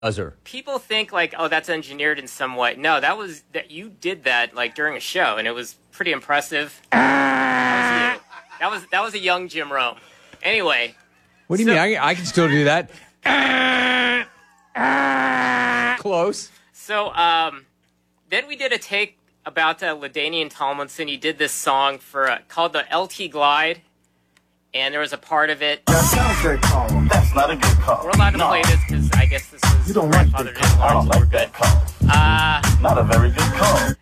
Buzzer. People think like, oh, that's engineered in some way. No, that you did that like during a show, and it was pretty impressive. That was a young Jim Rome. Anyway. What do you mean? I can still do that. Close. So then we did a take about LaDainian Tomlinson. He did this song called the LT Glide, and there was a part of it. That sounds very calm. That's not a good call. We're allowed to play this because I guess this was you don't like Grandfather that call. I don't like that call. Not a very good call.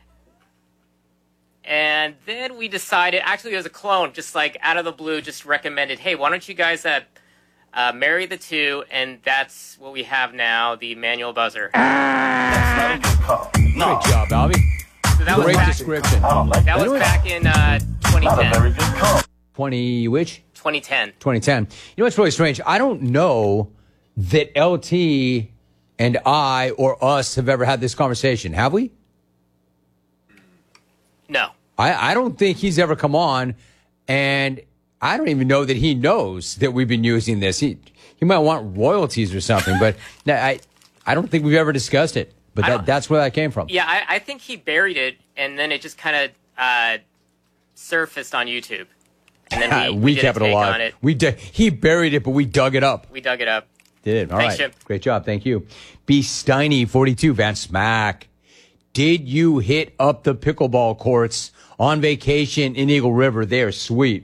And then we decided, actually, there's a clone, just like out of the blue, just recommended, hey, why don't you guys marry the two? And that's what we have now, the manual buzzer. That's not a good call. No. Great job, Albie. So that Great was description. I don't like that was back in 2010. Not a very good call. 2010. 2010. You know what's really strange? I don't know that LT and I or us have ever had this conversation. Have we? No. I don't think he's ever come on, and I don't even know that he knows that we've been using this. He might want royalties or something, but I don't think we've ever discussed it. But that's where that came from. Yeah, I think he buried it, and then it just kind of surfaced on YouTube. And then we kept did a it take alive. on it. He buried it, but we dug it up. We dug it up. Did. All right. Thanks, Jim. Great job. Thank you. B. Steiny, 42, Van Smack. Did you hit up the pickleball courts on vacation in Eagle River? They are sweet.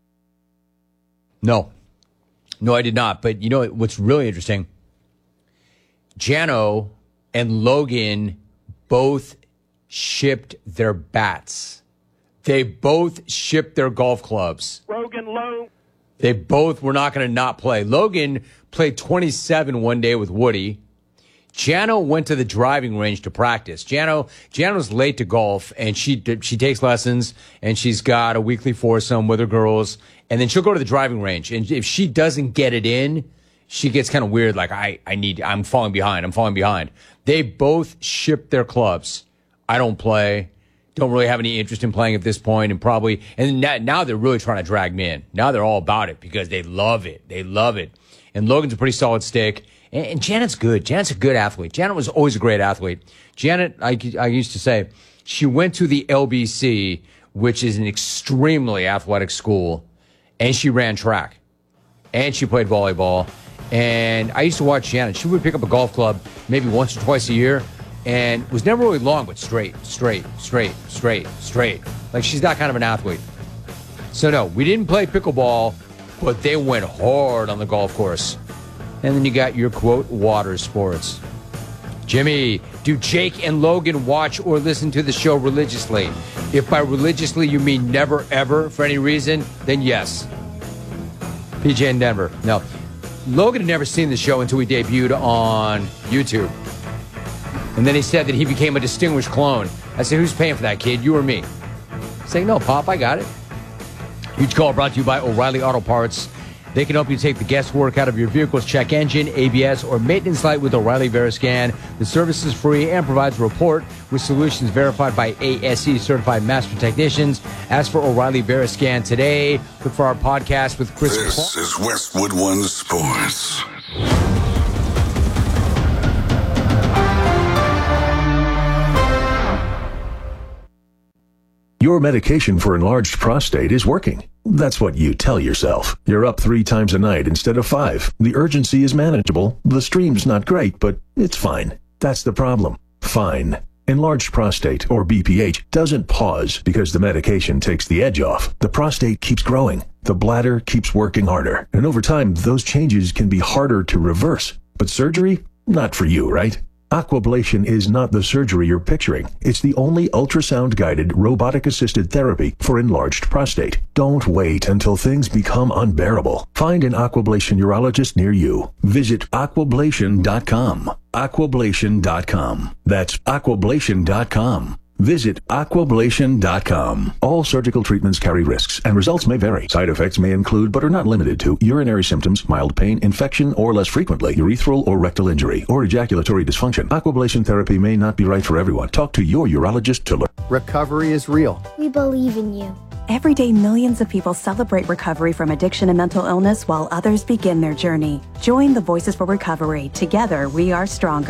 No, I did not. But you know what's really interesting? Jano and Logan both shipped their bats. They both shipped their golf clubs. They both were not going to not play. Logan played 27 one day with Woody. Jano went to the driving range to practice. Jano's late to golf, and she takes lessons, and she's got a weekly foursome with her girls, and then she'll go to the driving range. And if she doesn't get it in, she gets kind of weird, like, I'm falling behind. They both shipped their clubs. I don't play. Don't really have any interest in playing at this point, and now they're really trying to drag me in. Now they're all about it because they love it. And Logan's a pretty solid stick. And Janet's good. Janet's a good athlete. Janet was always a great athlete. Janet, I used to say, she went to the LBC, which is an extremely athletic school, and she ran track. And she played volleyball. And I used to watch Janet. She would pick up a golf club maybe once or twice a year, and was never really long, but straight. Like, she's that kind of an athlete. So, no, we didn't play pickleball, but they went hard on the golf course. And then you got your, quote, water sports. Jimmy, do Jake and Logan watch or listen to the show religiously? If by religiously you mean never, ever, for any reason, then yes. PJ in Denver. No. Logan had never seen the show until we debuted on YouTube. And then he said that he became a distinguished clone. I said, who's paying for that, kid? You or me? Saying, no, Pop, I got it. Huge call brought to you by O'Reilly Auto Parts. They can help you take the guesswork out of your vehicle's check engine, ABS, or maintenance light with O'Reilly Veriscan. The service is free and provides a report with solutions verified by ASE certified master technicians. Ask for O'Reilly Veriscan today. Look for our podcast with Chris. This is Westwood One Sports. Your medication for enlarged prostate is working. That's what you tell yourself. You're up 3 times a night instead of 5. The urgency is manageable. The stream's not great, but it's fine. That's the problem. Fine. Enlarged prostate, or BPH, doesn't pause because the medication takes the edge off. The prostate keeps growing. The bladder keeps working harder. And over time, those changes can be harder to reverse. But surgery? Not for you, right? Aquablation is not the surgery you're picturing. It's the only ultrasound-guided, robotic-assisted therapy for enlarged prostate. Don't wait until things become unbearable. Find an Aquablation urologist near you. Visit aquablation.com. Aquablation.com. That's aquablation.com. Visit aquablation.com. All surgical treatments carry risks, and results may vary. Side effects may include, but are not limited to, urinary symptoms, mild pain, infection, or less frequently, urethral or rectal injury, or ejaculatory dysfunction. Aquablation therapy may not be right for everyone. Talk to your urologist to learn. Recovery is real. We believe in you. Every day, millions of people celebrate recovery from addiction and mental illness while others begin their journey. Join the Voices for Recovery. Together, we are stronger.